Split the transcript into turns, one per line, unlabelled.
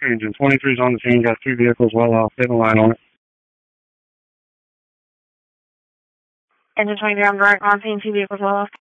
Engine 23 is on the scene, got 2 vehicles well off, hit a line on it.
Engine 23 on direct on scene, 2 vehicles well off.